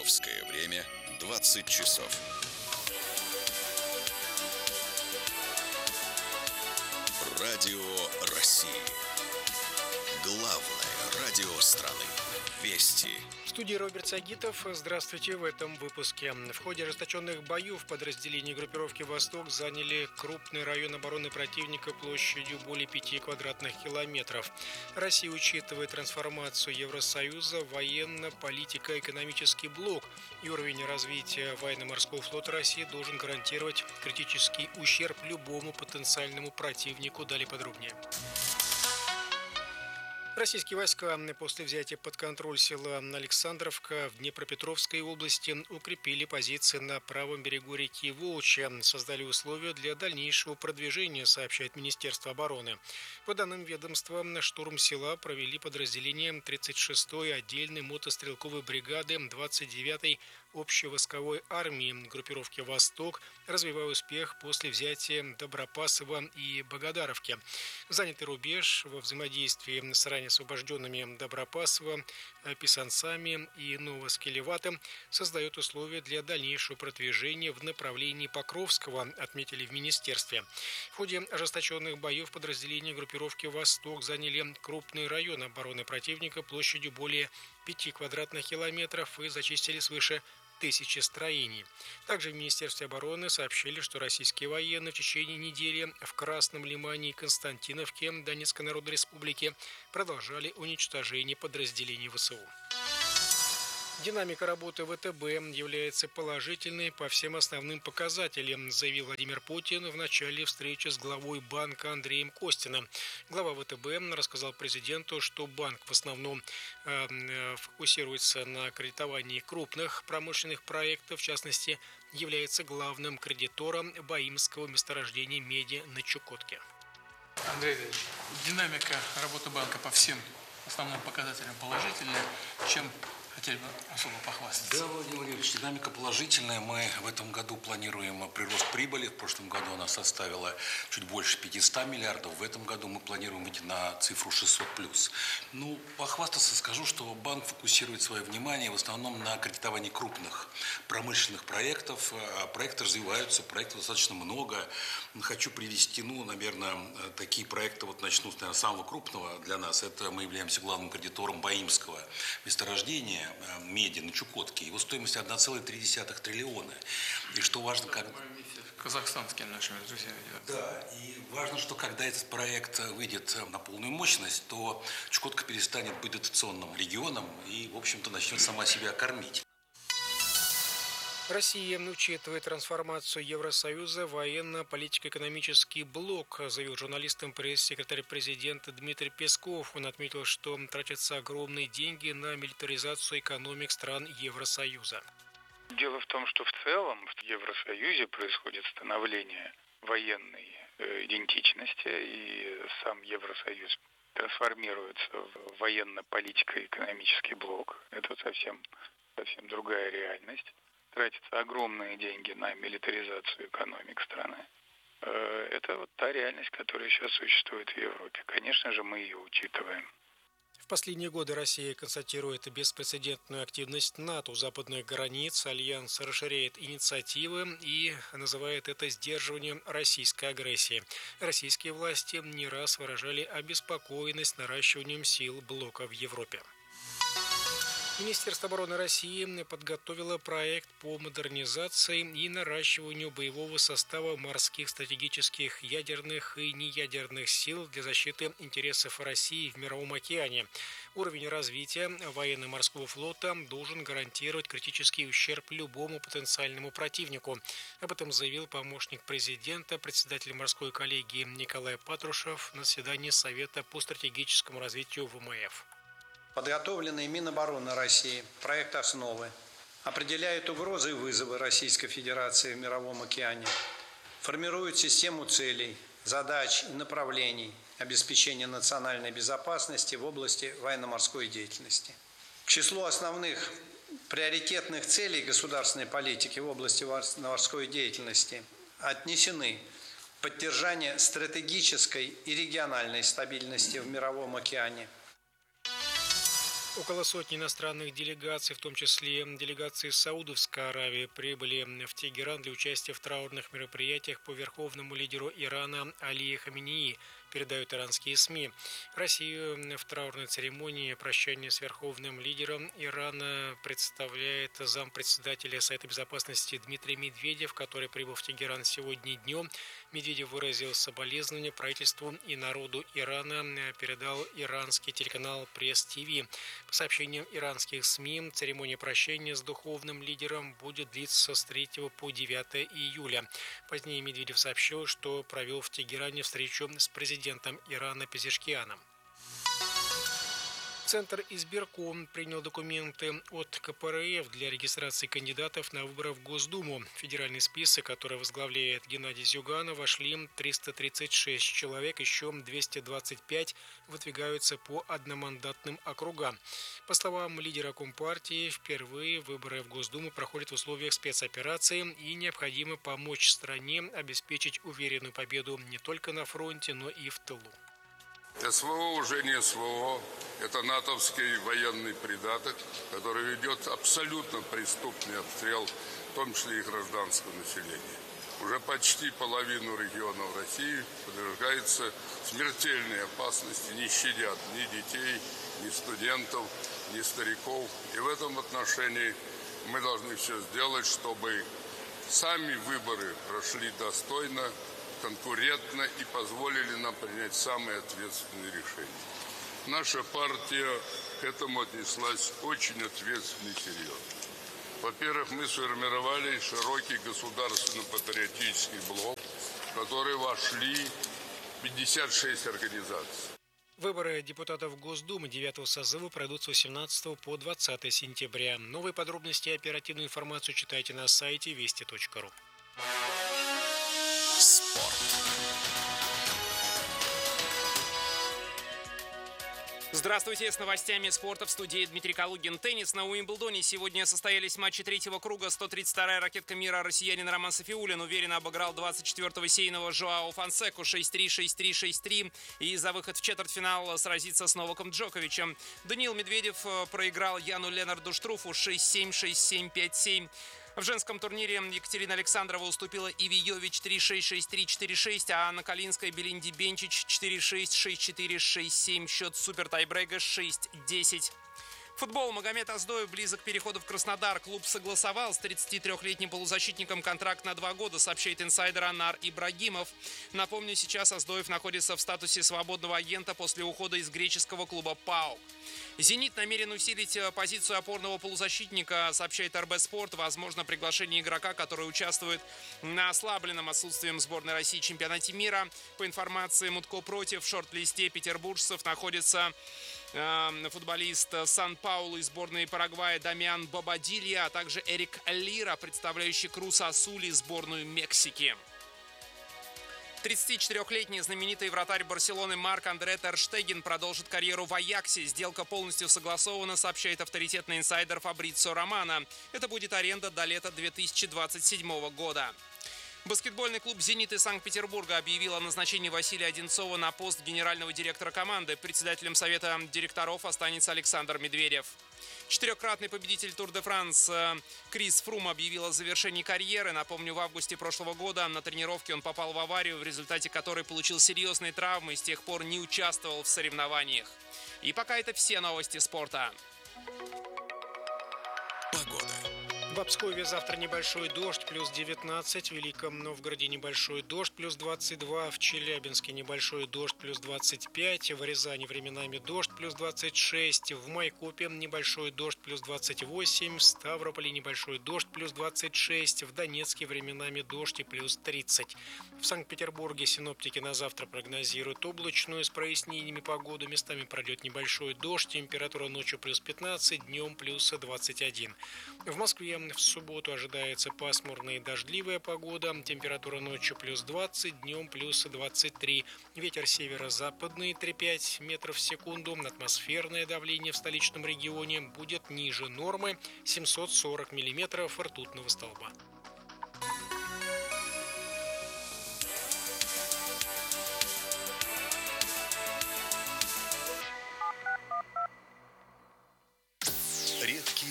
Московское время 20 часов. Радио России. Главное радио страны. Вести. В студии Роберт Сагитов. Здравствуйте. В этом выпуске. В ходе ожесточенных боев подразделения группировки «Восток» заняли крупный район обороны противника площадью более 5 квадратных километров. Россия учитывает трансформацию Евросоюза в военно-политико-экономический блок, и уровень развития военно-морского флота России должен гарантировать критический ущерб любому потенциальному противнику. Далее подробнее. Российские войска после взятия под контроль села Александровка в Днепропетровской области укрепили позиции на правом берегу реки Волчья, создали условия для дальнейшего продвижения, сообщает Министерство обороны. По данным ведомства, штурм села провели подразделения 36-й отдельной мотострелковой бригады 29-й общевойсковой армии группировки «Восток», развивая успех после взятия Добропасова и Богодаровки. Занятый рубеж во взаимодействии с ранее освобожденными Добропасово, Писанцами и Новоскелеватым создает условия для дальнейшего продвижения в направлении Покровского, отметили в министерстве. В ходе ожесточенных боев подразделения группировки «Восток» заняли крупный район обороны противника площадью более 5 квадратных километров и зачистили свыше 1000 строений. Также в Министерстве обороны сообщили, что российские военные в течение недели в Красном Лимане и Константиновке Донецкой Народной Республики продолжали уничтожение подразделений ВСУ. Динамика работы ВТБ является положительной по всем основным показателям, заявил Владимир Путин в начале встречи с главой банка Андреем Костиным. Глава ВТБ рассказал президенту, что банк в основном фокусируется на кредитовании крупных промышленных проектов, в частности, является главным кредитором Баимского месторождения меди на Чукотке. Андрей Ильич, динамика работы банка по всем основным показателям положительная, чем хотели бы особо похвастаться? Да, Владимир Владимирович, динамика положительная. Мы в этом году планируем прирост прибыли. В прошлом году она составила чуть больше 500 миллиардов. В этом году мы планируем выйти на цифру 600+. Ну, похвастаться скажу, что банк фокусирует свое внимание в основном на кредитовании крупных промышленных проектов. Проекты развиваются, проектов достаточно много. Хочу привести, наверное, такие проекты, начну с самого крупного для нас. Это мы являемся главным кредитором Баимского месторождения меди на Чукотке. Его стоимость 1,3 триллиона. И что важно, как... Казахстанскими нашими друзьями. Да, и важно, что когда этот проект выйдет на полную мощность, то Чукотка перестанет быть дотационным регионом и, в общем-то, начнет сама себя кормить. Россия учитывает трансформацию Евросоюза в военно-политико-экономический блок, заявил журналистам пресс-секретарь президента Дмитрий Песков. Он отметил, что тратятся огромные деньги на милитаризацию экономик стран Евросоюза. Дело в том, что в целом в Евросоюзе происходит становление военной идентичности, и сам Евросоюз трансформируется в военно-политико-экономический блок. Это совсем другая реальность. Тратятся огромные деньги на милитаризацию экономик страны. Это та реальность, которая сейчас существует в Европе. Конечно же, мы ее учитываем. В последние годы Россия констатирует беспрецедентную активность НАТО у западных границ. Альянс расширяет инициативы и называет это сдерживанием российской агрессии. Российские власти не раз выражали обеспокоенность наращиванием сил блока в Европе. Министерство обороны России подготовило проект по модернизации и наращиванию боевого состава морских стратегических ядерных и неядерных сил для защиты интересов России в Мировом океане. Уровень развития военно-морского флота должен гарантировать критический ущерб любому потенциальному противнику. Об этом заявил помощник президента, председатель морской коллегии Николай Патрушев на заседании Совета по стратегическому развитию ВМФ. Подготовленный Минобороны России проект основы определяет угрозы и вызовы Российской Федерации в Мировом океане, формирует систему целей, задач и направлений обеспечения национальной безопасности в области военно-морской деятельности. К числу основных приоритетных целей государственной политики в области военно-морской деятельности отнесены поддержание стратегической и региональной стабильности в Мировом океане, Около сотни иностранных делегаций, в том числе делегации Саудовской Аравии, прибыли в Тегеран для участия в траурных мероприятиях по верховному лидеру Ирана Али Хаминеи, передают иранские СМИ. Россию в траурной церемонии прощания с верховным лидером Ирана представляет зампредседателя Совета Безопасности Дмитрий Медведев, который прибыл в Тегеран сегодня днем. Медведев выразил соболезнования правительству и народу Ирана, передал иранский телеканал Пресс-ТВ. По сообщениям иранских СМИ, церемония прощения с духовным лидером будет длиться с 3 по 9 июля. Позднее Медведев сообщил, что провел в Тегеране встречу с президентом Ирана Пезешкианом. Центр избирком принял документы от КПРФ для регистрации кандидатов на выборы в Госдуму. В федеральный список, который возглавляет Геннадий Зюганов, вошли 336 человек, еще 225 выдвигаются по одномандатным округам. По словам лидера Компартии, впервые выборы в Госдуму проходят в условиях спецоперации и необходимо помочь стране обеспечить уверенную победу не только на фронте, но и в тылу. СВО уже не СВО, это натовский военный придаток, который ведет абсолютно преступный обстрел, в том числе и гражданского населения. Уже почти половину регионов России подвергается смертельной опасности, не щадят ни детей, ни студентов, ни стариков. И в этом отношении мы должны все сделать, чтобы сами выборы прошли достойно, конкурентно и позволили нам принять самые ответственные решения. Наша партия к этому отнеслась очень ответственно и серьезно. Во-первых, мы сформировали широкий государственно-патриотический блок, в который вошли 56 организаций. Выборы депутатов Госдумы 9-го созыва пройдут с 18 по 20 сентября. Новые подробности и оперативную информацию читайте на сайте вести.ру. Спорт. Здравствуйте, с новостями спорта в студии Дмитрий Калугин. Теннис на Уимблдоне. Сегодня состоялись матчи третьего круга. 132-я ракетка мира россиянин Роман Сафиуллин уверенно обыграл 24-го сейного Жоао Фонсеку 6-3, 6-3, 6-3. И за выход в четвертьфинал сразится с Новаком Джоковичем. Даниил Медведев проиграл Яну Ленарду Штруфу 6-7, 6-7, 5-7. В женском турнире Екатерина Александрова уступила Иви Йович 3-6, 6-3, 4-6, а Анна Калинская Белинди Бенчич 4-6, 6-4, 6-7. Счет супер тайбрейка 6-10. Футбол. Магомед Аздоев близок к переходу в Краснодар. Клуб согласовал с 33-летним полузащитником контракт на 2 года, сообщает инсайдер Анар Ибрагимов. Напомню, сейчас Аздоев находится в статусе свободного агента после ухода из греческого клуба ПАОК. «Зенит» намерен усилить позицию опорного полузащитника, сообщает РБ Спорт. Возможно, приглашение игрока, который участвует на ослабленном отсутствием сборной России чемпионате мира. По информации Мутко против, в шорт-листе петербуржцев находится футболист Сан-Паулу из сборной Парагвая Дамиан Бобадилья, а также Эрик Лира, представляющий Крус Асули, сборную Мексики. 34-летний знаменитый вратарь Барселоны Марк-Андре Тер Штеген продолжит карьеру в Аяксе. Сделка полностью согласована, сообщает авторитетный инсайдер Фабрицио Романо. Это будет аренда до лета 2027 года. Баскетбольный клуб «Зенит» из Санкт-Петербурга объявил о назначении Василия Одинцова на пост генерального директора команды. Председателем совета директоров останется Александр Медведев. 4-кратный победитель Тур-де-Франс Крис Фрум объявил о завершении карьеры. Напомню, в августе прошлого года на тренировке он попал в аварию, в результате которой получил серьезные травмы и с тех пор не участвовал в соревнованиях. И пока это все новости спорта. Погода. В Обскове завтра небольшой дождь, плюс 19. В Великом Новгороде небольшой дождь, плюс 22. В Челябинске небольшой дождь, плюс 25. В Рязани временами дождь, плюс 26. В Майкопе небольшой дождь, плюс 28. В Ставрополе небольшой дождь, плюс 26. В Донецке временами дождь и плюс 30. В Санкт-Петербурге синоптики на завтра прогнозируют облачную с прояснениями погоду. Местами пройдет небольшой дождь. Температура ночью плюс 15, днем плюс 21. В Москве в субботу ожидается пасмурная и дождливая погода. Температура ночью плюс 20, днем плюс 23. Ветер северо-западный 3,5 метров в секунду. Атмосферное давление в столичном регионе будет ниже нормы 740 миллиметров ртутного столба.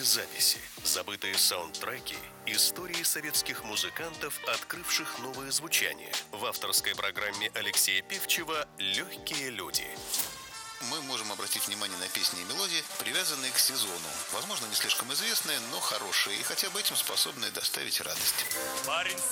записи, забытые саундтреки, истории советских музыкантов, открывших новое звучание. В авторской программе Алексея Певчева «Легкие люди». Мы можем обратить внимание на песни и мелодии, привязанные к сезону. Возможно, не слишком известные, но хорошие, и хотя бы этим способны доставить радость. Парень